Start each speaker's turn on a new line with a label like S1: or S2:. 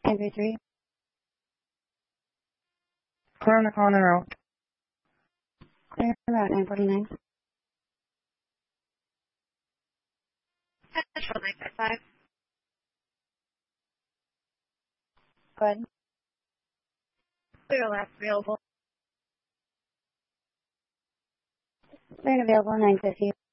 S1: 933.
S2: Clear on the Common Road.
S1: Clear route 949.
S3: Central 955.
S1: Go ahead.
S3: Clear last available.
S1: Clear and available 950.